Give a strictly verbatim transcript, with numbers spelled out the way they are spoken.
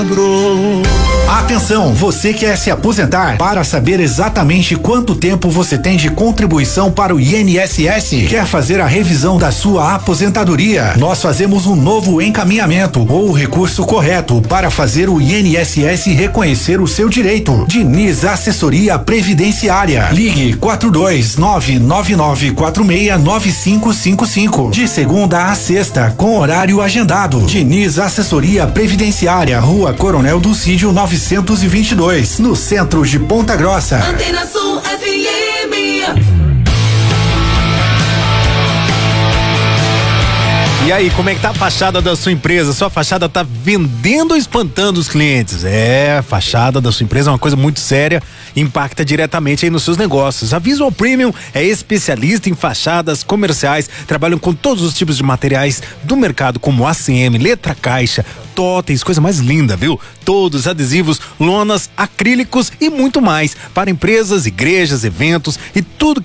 Atenção, você quer se aposentar? Para saber exatamente quanto tempo você tem de contribuição para o I N S S? Quer fazer a revisão da sua aposentadoria? Nós fazemos um novo encaminhamento ou o recurso correto para fazer o I N S S reconhecer o seu direito. Diniz Assessoria Previdenciária. Ligue quatro dois nove nove nove quatro seis nove cinco cinco cinco. De segunda a sexta, com horário agendado. Diniz Assessoria Previdenciária, Rua Coronel Dulcídio novecentos e vinte e dois, no centro de Ponta Grossa. Antena Sul F M. E aí, como é que tá a fachada da sua empresa? Sua fachada tá vendendo ou espantando os clientes? É, a fachada da sua empresa é uma coisa muito séria, impacta diretamente aí nos seus negócios. A Visual Premium é especialista em fachadas comerciais, trabalham com todos os tipos de materiais do mercado, como A C M, letra caixa, totens, coisa mais linda, viu? Todos adesivos, lonas, acrílicos e muito mais, para empresas, igrejas, eventos e tudo